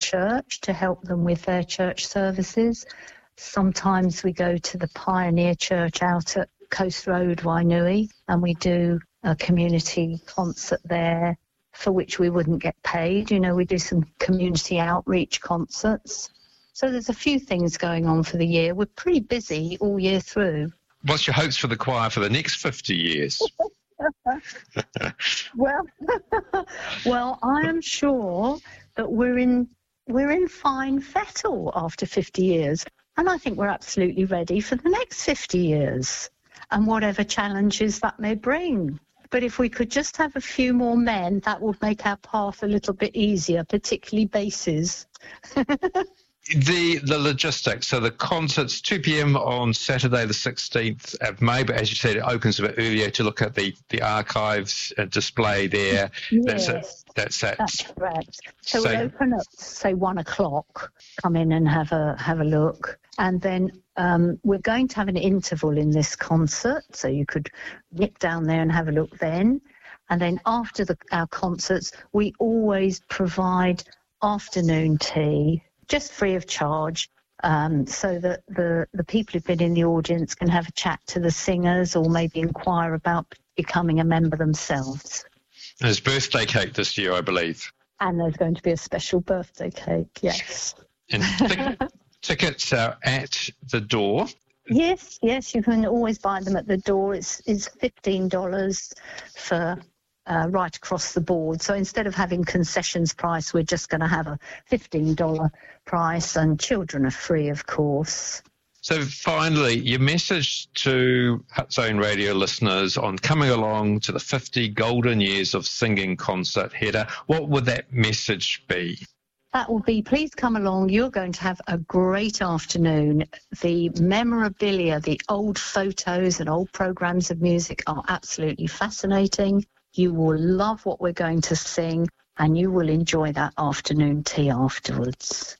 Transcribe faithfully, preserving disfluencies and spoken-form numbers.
church to help them with their church services. Sometimes we go to the Pioneer Church out at Coast Road, Wainui, and we do a community concert there for which we wouldn't get paid. You know, we do some community outreach concerts. So there's a few things going on for the year. We're pretty busy all year through. What's your hopes for the choir for the next fifty years? well, well, I am sure that we're in we're in fine fettle after fifty years, and I think we're absolutely ready for the next fifty years and whatever challenges that may bring. But if we could just have a few more men, that would make our path a little bit easier, particularly basses. The the logistics, so the concert's two p.m. on Saturday the sixteenth of May, but as you said, it opens a bit earlier to look at the, the archives uh, display there. Yes, that's it. That's, it. That's correct. So, So- we'll open up, say, one o'clock, come in and have a have a look. And then um, we're going to have an interval in this concert, so you could nip down there and have a look then. And then after the, our concerts, we always provide afternoon tea, just free of charge, um, so that the, the people who've been in the audience can have a chat to the singers or maybe inquire about becoming a member themselves. There's birthday cake this year, I believe. And there's going to be a special birthday cake, yes. And tic- tickets are at the door. Yes, yes, you can always buy them at the door. It's, it's fifteen dollars for uh, right across the board. So instead of having concessions price, we're just going to have a fifteen dollars price, and children are free, of course. So finally, your message to Hutt Zone Radio listeners on coming along to the fifty golden years of singing concert, Hedda, what would that message be? That will be, please come along. You're going to have a great afternoon. The memorabilia, the old photos and old programs of music are absolutely fascinating. You will love what we're going to sing, and you will enjoy that afternoon tea afterwards.